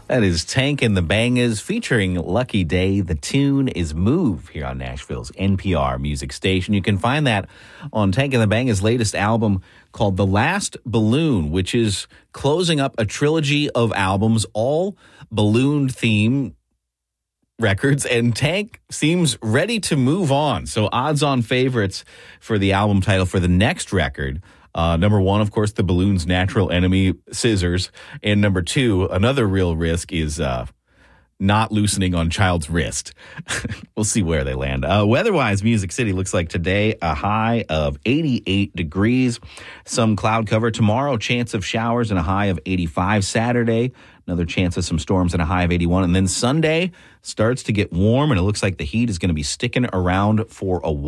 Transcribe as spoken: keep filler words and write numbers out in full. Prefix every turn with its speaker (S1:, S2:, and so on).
S1: That is Tank and the Bangers featuring Lucky Day. The tune is Move here on Nashville's N P R music station. You can find that on Tank and the Bangers' latest album called The Last Balloon, which is closing up a trilogy of albums, all balloon theme records, and Tank seems ready to move on. So odds-on favorites for the album title for the next record. Uh, number one, of course, the balloon's natural enemy, scissors. And number two, another real risk is uh, not loosening on child's wrist. We'll see where they land. Uh, weather-wise, Music City looks like today a high of eighty-eight degrees. Some cloud cover tomorrow, chance of showers and a high of eighty-five. Saturday, another chance of some storms and a high of eighty-one. And then Sunday starts to get warm, and it looks like the heat is going to be sticking around for a while.